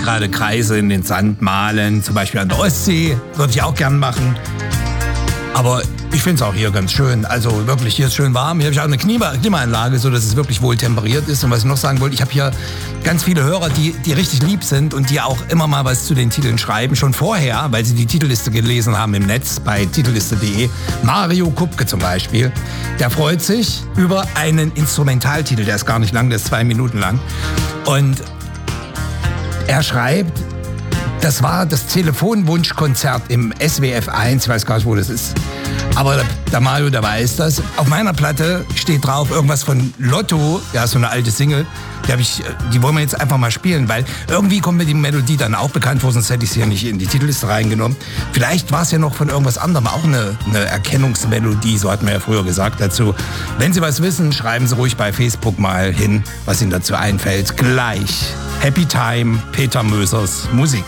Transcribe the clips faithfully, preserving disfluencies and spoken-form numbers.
gerade Kreise in den Sand malen, zum Beispiel an der Ostsee, würde ich auch gern machen. Aber ich finde es auch hier ganz schön. Also wirklich, hier ist schön warm. Hier habe ich auch eine Klima- Klimaanlage, sodass es wirklich wohl temperiert ist. Und was ich noch sagen wollte, ich habe hier ganz viele Hörer, die, die richtig lieb sind und die auch immer mal was zu den Titeln schreiben. Schon vorher, weil sie die Titelliste gelesen haben im Netz bei titelliste punkt de. Mario Kupke zum Beispiel. Der freut sich über einen Instrumentaltitel. Der ist gar nicht lang, der ist zwei Minuten lang. Und er schreibt, das war das Telefonwunschkonzert im S W F eins, ich weiß gar nicht, wo das ist. Aber der, der Mario, der weiß das. Auf meiner Platte steht drauf irgendwas von Lotto, ja, so eine alte Single. Die, hab ich, die wollen wir jetzt einfach mal spielen, weil irgendwie kommt mir die Melodie dann auch bekannt vor, sonst hätte ich sie ja nicht in die Titelliste reingenommen. Vielleicht war es ja noch von irgendwas anderem, auch eine, eine Erkennungsmelodie, so hat man ja früher gesagt dazu. Wenn Sie was wissen, schreiben Sie ruhig bei Facebook mal hin, was Ihnen dazu einfällt. Gleich Happy Time, Peter Mösers Musik.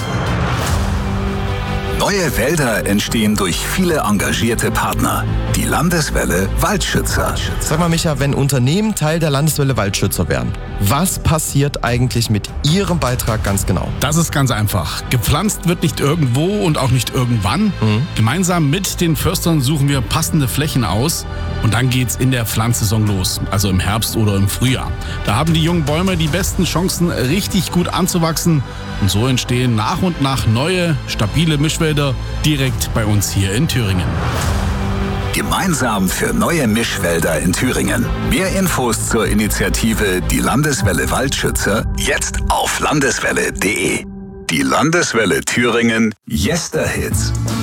Neue Wälder entstehen durch viele engagierte Partner. Die Landeswelle Waldschützer. Sag mal, Micha, wenn Unternehmen Teil der Landeswelle Waldschützer werden, was passiert eigentlich mit Ihrem Beitrag ganz genau? Das ist ganz einfach. Gepflanzt wird nicht irgendwo und auch nicht irgendwann. Mhm. Gemeinsam mit den Förstern suchen wir passende Flächen aus und dann geht's in der Pflanzsaison los, also im Herbst oder im Frühjahr. Da haben die jungen Bäume die besten Chancen, richtig gut anzuwachsen und so entstehen nach und nach neue, stabile Mischwälder direkt bei uns hier in Thüringen. Gemeinsam für neue Mischwälder in Thüringen. Mehr Infos zur Initiative Die Landeswelle Waldschützer jetzt auf landeswelle punkt de. Die Landeswelle Thüringen Yesterhits.